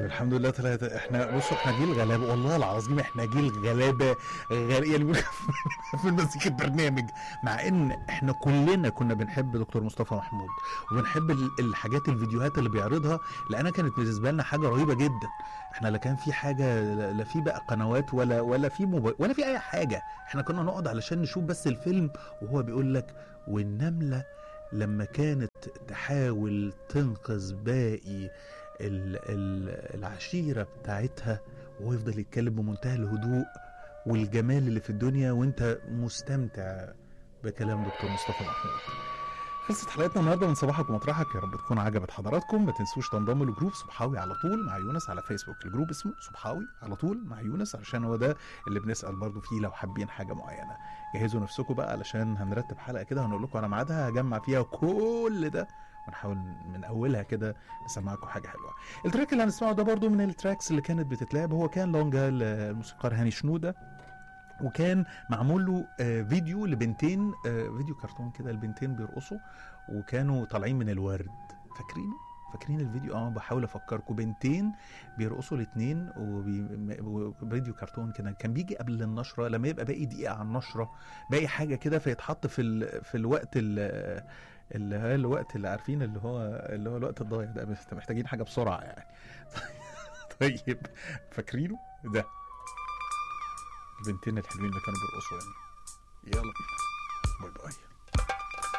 الحمد لله طلعت. احنا بصوا احنا جيل غلابه والله العظيم، احنا جيل غلابه يعني في المزيكا البرنامج، مع ان احنا كلنا كنا بنحب دكتور مصطفى محمود وبنحب الحاجات الفيديوهات اللي بيعرضها، لانها كانت بالنسبه لنا حاجه رهيبه جدا. احنا لا كان في حاجه، لا في بقى قنوات ولا في موبايل ولا في اي حاجه، احنا كنا نقعد علشان نشوف بس الفيلم وهو بيقول لك والنمله لما كانت تحاول تنقذ باقي العشيرة بتاعتها، وهو يفضل يتكلم بمنتهى الهدوء والجمال اللي في الدنيا وانت مستمتع بكلام دكتور مصطفى محمود. خلصت حلقتنا النهارده من صباحك ومطرحك، يا رب تكون عجبت حضراتكم. ما تنسوش تنضموا لجروب صبحاوي على طول مع يونس على فيسبوك. الجروب اسمه صبحاوي على طول مع يونس علشان هو ده اللي بنسأل برضو فيه لو حابين حاجة معينة. جهزوا نفسكم بقى علشان هنرتب حلقة كده هنقول لكم على ميعادها، هجمع فيها كل ده ونحاول من اولها كده نسمعكم حاجه حلوه. التراك اللي هنسمعه ده برضو من التراكس اللي كانت بتتلعب، هو كان لونجا الموسيقار هاني شنوده، وكان معمول له فيديو لبنتين، فيديو كرتون كده البنتين بيرقصوا وكانوا طالعين من الورد. فاكرين الفيديو؟ بحاول افكركم. بنتين بيرقصوا الاثنين وفيديو كرتون كده كان بيجي قبل النشره، لما يبقى باقي دقيقه على النشره باقي حاجه كده فيتحط في الوقت اللي هو الوقت اللي عارفين اللي هو الوقت الضايع ده، محتاجين حاجه بسرعه يعني. طيب فاكرينه ده البنتين الحلوين اللي كانوا بيرقصوا يعني. يلا بينا، باي باي.